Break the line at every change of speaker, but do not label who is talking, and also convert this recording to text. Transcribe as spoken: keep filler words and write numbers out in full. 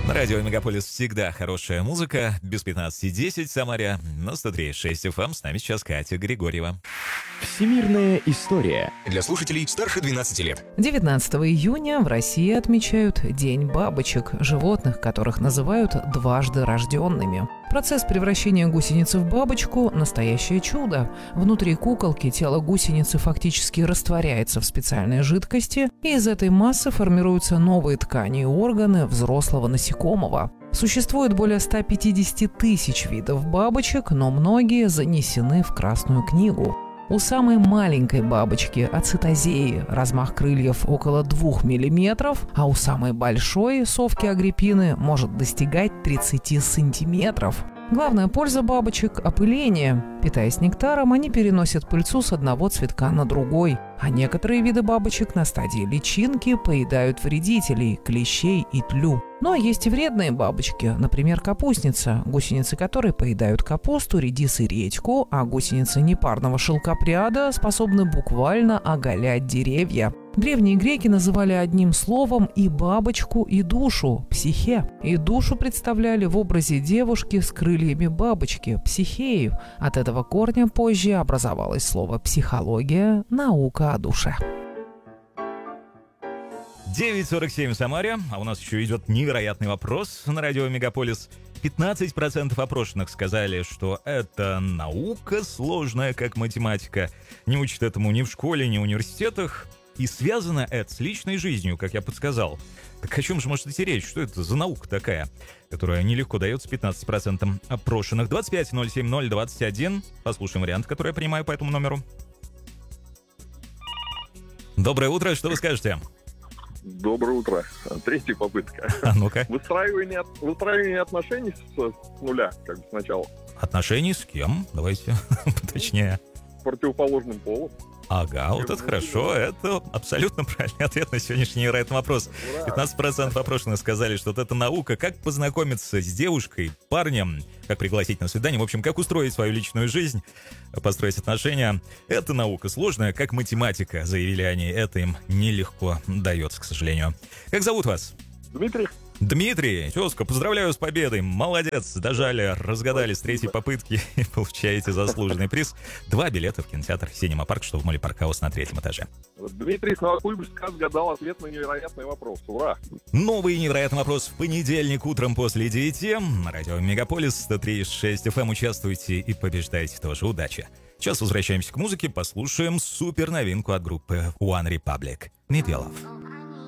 На радио Мегаполис всегда хорошая музыка. Без пятнадцати десять в Самаре. На сто три и шесть эф эм. С нами сейчас Катя Григорьева.
Всемирная история.
Для слушателей старше двенадцати лет.
девятнадцатого июня в России отмечают День бабочек, животных, которых называют дважды рожденными. Процесс превращения гусеницы в бабочку – настоящее чудо. Внутри куколки тело гусеницы фактически растворяется в специальной жидкости, и из этой массы формируются новые ткани и органы взрослого насекомого. Существует более ста пятидесяти тысяч видов бабочек, но многие занесены в Красную книгу. У самой маленькой бабочки, ацетозеи, размах крыльев около двух миллиметров, а у самой большой, совки агриппины, может достигать тридцати сантиметров. Главная польза бабочек – опыление. Питаясь нектаром, они переносят пыльцу с одного цветка на другой. А некоторые виды бабочек на стадии личинки поедают вредителей – клещей и тлю. Но есть и вредные бабочки, например, капустница, гусеницы которой поедают капусту, редис и редьку, а гусеницы непарного шелкопряда способны буквально оголять деревья. Древние греки называли одним словом и бабочку, и душу – психе. И душу представляли в образе девушки с крыльями бабочки – психею. От этого корня позже образовалось слово «психология» – наука о душе.
девять сорок семь в Самаре, а у нас еще идет невероятный вопрос на радио Мегаполис. пятнадцать процентов опрошенных сказали, что это наука сложная, как математика. Не учат этому ни в школе, ни в университетах. И связано это с личной жизнью, как я подсказал. Так о чем же может идти речь? Что это за наука такая, которая нелегко дается пятнадцати процентам опрошенных? двадцать пять ноль семь ноль двадцать один. Послушаем вариант, который я принимаю по этому номеру. Доброе утро, что вы скажете?
Доброе утро. Третья попытка.
А ну-ка.
Выстраивание, выстраивание отношений с, с нуля, как бы сначала.
Отношения с кем? Давайте поточнее.
С противоположным полом.
Ага, вот это хорошо, это абсолютно правильный ответ на сегодняшний невероятный вопрос. пятнадцать процентов опрошенных сказали, что вот это наука, как познакомиться с девушкой, парнем, как пригласить на свидание, в общем, как устроить свою личную жизнь, построить отношения. Это наука сложная, как математика, заявили они, это им нелегко дается, к сожалению. Как зовут вас?
Дмитрий.
Дмитрий, тезка, поздравляю с победой, молодец, дожали, разгадали с третьей попытки и получаете заслуженный приз. Два билета в кинотеатр «Синема Парк», что в Моле Паркхаус на третьем этаже.
Дмитрий с Новокуйбышевска сгадал ответ на невероятный вопрос. Ура!
Новый невероятный вопрос в понедельник утром после девяти. На радио Мегаполис сто три и шесть эф эм. Участвуйте и побеждайте тоже. Удачи! Сейчас возвращаемся к музыке, послушаем супер новинку от группы One Republic. Meat Your Love.